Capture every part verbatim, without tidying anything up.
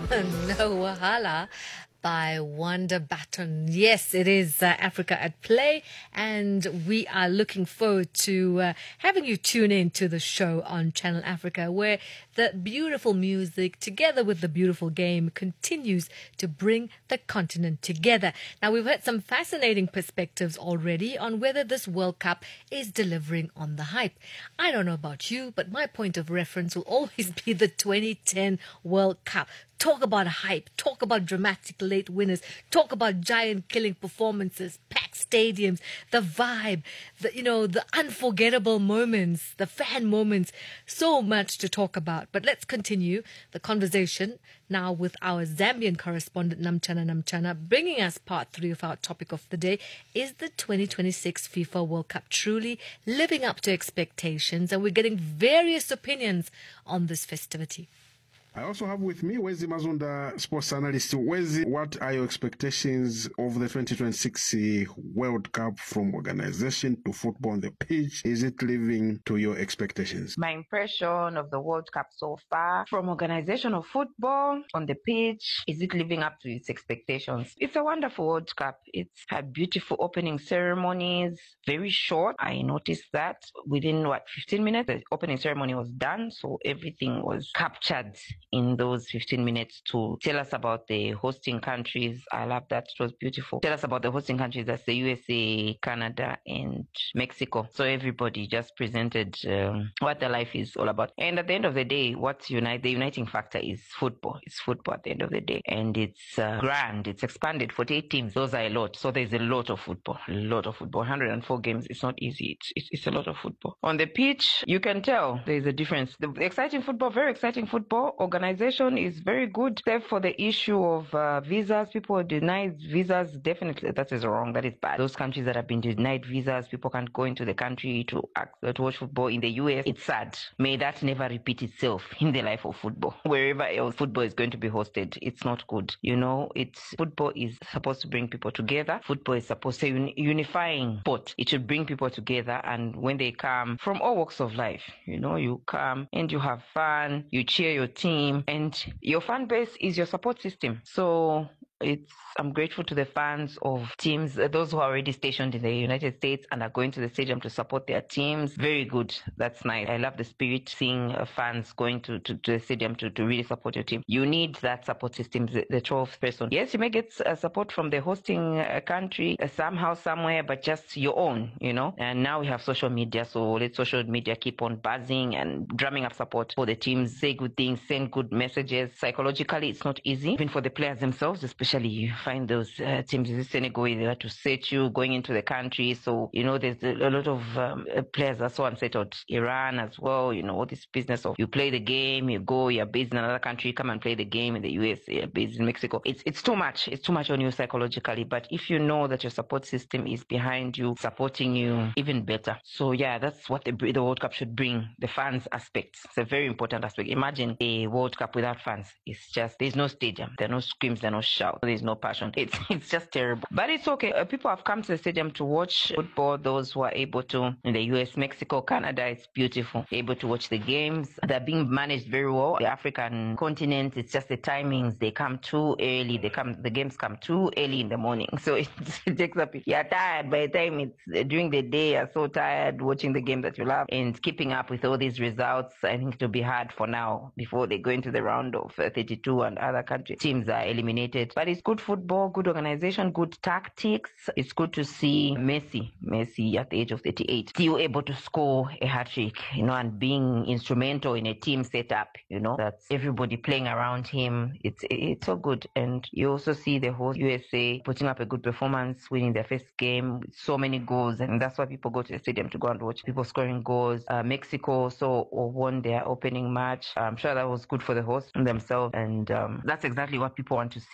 No Wahala by Wanda Baton. Yes, it is uh, Africa at Play, and we are looking forward to uh, having you tune in to the show on Channel Africa, where the beautiful music, together with the beautiful game, continues to bring the continent together. Now, we've heard some fascinating perspectives already on whether this World Cup is delivering on the hype. I don't know about you, but my point of reference will always be the twenty ten World Cup. Talk about hype, talk about dramatic late winners, talk about giant killing performances, packed stadiums, the vibe, the, you know, the unforgettable moments, the fan moments. So much to talk about. But let's continue the conversation now with our Zambian correspondent, Namchana Namchana, bringing us part three of our topic of the day. Is the twenty twenty-six FIFA World Cup truly living up to expectations? And we're getting various opinions on this festivity. I also have with me Wezi Mazunda, sports analyst. Wezi, what are your expectations of the twenty twenty-six World Cup from organization to football on the pitch? Is it living to your expectations? My impression of the World Cup so far, from organization of football on the pitch, is it living up to its expectations? It's a wonderful World Cup. It's had beautiful opening ceremonies, very short. I noticed that within, what, fifteen minutes, the opening ceremony was done, so everything was captured in those fifteen minutes to tell us about the hosting countries. I love that. It was beautiful. Tell us about the hosting countries. That's the U S A, Canada, and Mexico. So everybody just presented um, what their life is all about. And at the end of the day, what's unite? The uniting factor is football. It's football at the end of the day. And it's uh, grand. It's expanded. forty-eight teams. Those are a lot. So there's a lot of football. A lot of football. one hundred four games. It's not easy. It's, it's, it's a lot of football. On the pitch, you can tell there's a difference. The exciting football, very exciting football. Organization is very good, except for the issue of uh, visas. People denied visas. Definitely, that is wrong. That is bad. Those countries that have been denied visas, people can't go into the country to act, to watch football in the U S. It's sad. May that never repeat itself in the life of football. Wherever else football is going to be hosted, it's not good. You know, it's football is supposed to bring people together. Football is supposed to be unifying sport. It should bring people together, and when they come from all walks of life, you know, you come and you have fun, you cheer your team. And your fan base is your support system. So it's I'm grateful to the fans of teams, those who are already stationed in the United States and are going to the stadium to support their teams. Very good. That's nice. I love the spirit, seeing uh, fans going to, to, to the stadium to, to really support your team. You need that support system, the, the twelfth person. Yes, you may get uh, support from the hosting uh, country uh, somehow, somewhere, but just your own, you know. And now we have social media, so let social media keep on buzzing and drumming up support for the teams. Say good things, send good messages. Psychologically, it's not easy, even for the players themselves, especially you find those uh, teams in Senegal, they have to set you going into the country. So, you know, there's a, a lot of um, players are so unsettled. Iran as well, you know, all this business of you play the game, you go, you're based in another country, come and play the game in the U S, you're based in Mexico. It's it's too much. It's too much on you psychologically. But if you know that your support system is behind you, supporting you, even better. So, yeah, that's what the, the World Cup should bring, the fans aspect. It's a very important aspect. Imagine a World Cup without fans. It's just, there's no stadium, there are no screams, there are no shouts. There's no passion. It's it's just terrible. But it's okay. Uh, people have come to the stadium to watch football. Those who are able to in the U S, Mexico, Canada, it's beautiful. Able to watch the games. They're being managed very well. The African continent, it's just the timings. They come too early. They come. The games come too early in the morning. So it, it takes up. You're tired by the time it's during the day. You're so tired watching the game that you love and keeping up with all these results. I think it'll be hard for now before they go into the round of uh, thirty-two and other country teams are eliminated. But it's good football, good organization, good tactics. It's good to see Messi, Messi at the age of thirty-eight, still able to score a hat-trick, you know, and being instrumental in a team setup, you know, that's everybody playing around him. It's it's so good. And you also see the whole U S A putting up a good performance, winning their first game with so many goals, and that's why people go to the stadium to go and watch people scoring goals. Uh, Mexico also won their opening match. I'm sure that was good for the hosts themselves, and um, that's exactly what people want to see when they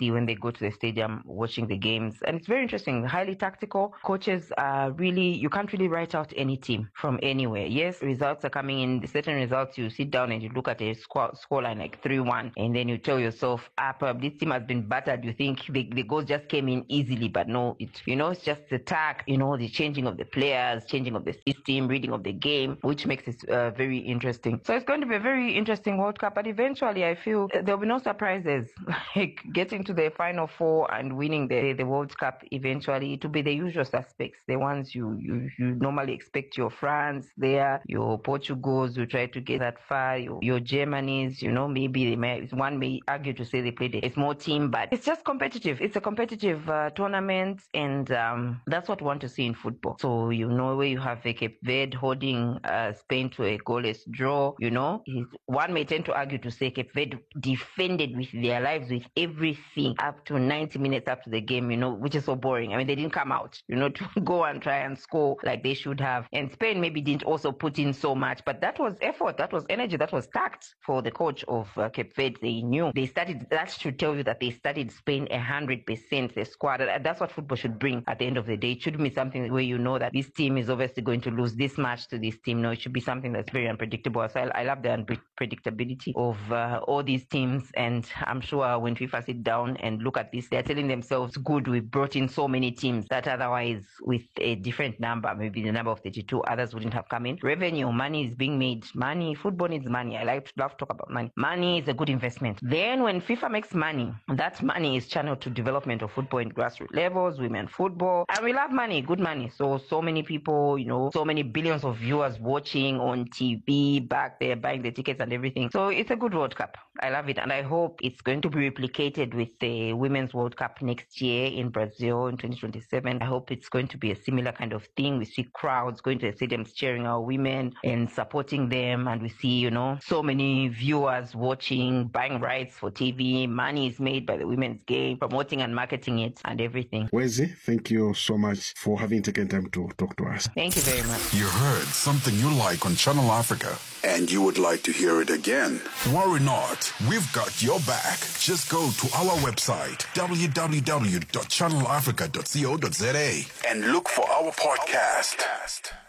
go to the stadium watching the games. And it's very interesting, highly tactical. Coaches are really, you can't really write out any team from anywhere. Yes, results are coming in, certain results, you sit down and you look at a score scoreline like three one, and then you tell yourself, ah, perhaps this team has been battered. You think the, the goals just came in easily, but no, it, you know, it's just the tack, you know, the changing of the players, changing of the system, reading of the game, which makes it uh, very interesting. So it's going to be a very interesting World Cup, but eventually I feel there'll be no surprises. Like getting to the final four and winning the, the World Cup eventually, it will be the usual suspects, the ones you, you, you normally expect, your France there, your Portugals who try to get that far, your, your Germanys, you know, maybe they may, one may argue to say they played a small team, but it's just competitive. It's a competitive uh, tournament, and um, that's what we want to see in football. So, you know, where you have a Cape Verde holding uh, Spain to a goalless draw, you know, one may tend to argue to say Cape Verde defended with their lives, with everything up to ninety minutes up to the game, you know, which is so boring. I mean, they didn't come out, you know, to go and try and score like they should have. And Spain maybe didn't also put in so much, but that was effort, that was energy, that was tact for the coach of uh, Cape Verde. They knew they started, that should tell you that they studied Spain one hundred percent, the squad. That's what football should bring at the end of the day. It shouldn't be something where you know that this team is obviously going to lose this match to this team. No, it should be something that's very unpredictable. So I, I love the unpredictability of uh, all these teams, and I'm sure when FIFA sit down and look at this, they're telling themselves, good, we brought in so many teams that otherwise with a different number, maybe the number of thirty-two, others wouldn't have come in. Revenue, money is being made. Money, football needs money. I like to love to talk about money. Money is a good investment. Then when FIFA makes money, that money is channeled to development of football in grassroots levels, women football, and we love money, good money. So, so many people, you know, so many billions of viewers watching on T V, back there, buying the tickets and everything. So it's a good World Cup. I love it. And I hope it's going to be replicated with the Women's World Cup next year in Brazil in twenty twenty-seven. I hope it's going to be a similar kind of thing. We see crowds going to the stadiums cheering our women and supporting them. And we see, you know, so many viewers watching, buying rights for T V. Money is made by the women's game, promoting and marketing it and everything. Wezi, thank you so much for having taken time to talk to us. Thank you very much. You heard something you like on Channel Africa, and you would like to hear it again. Worry not, we've got your back. Just go to our website, w w w dot channel africa dot co dot za, and look for our podcast.